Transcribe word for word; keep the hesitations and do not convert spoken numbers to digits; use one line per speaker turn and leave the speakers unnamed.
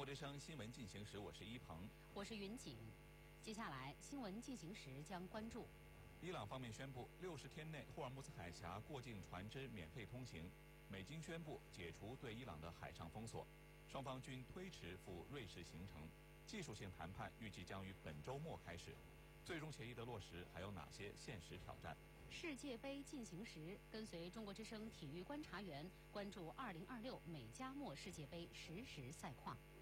国之声新闻进行时，我是一鹏，
我是云锦。接下来新闻进行时将关注：
伊朗方面宣布，六十天内霍尔木兹海峡过境船只免费通行；美军宣布解除对伊朗的海上封锁；双方均推迟赴瑞士行程；技术性谈判预计将于本周末开始。最终协议的落实还有哪些现实挑战？
世界杯进行时，跟随中国之声体育观察员关注二零二六美加墨世界杯实时赛况。